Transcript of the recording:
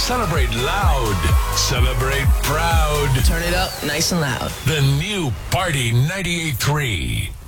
Celebrate loud. Celebrate proud. Turn it up nice and loud. The new Party 98.3.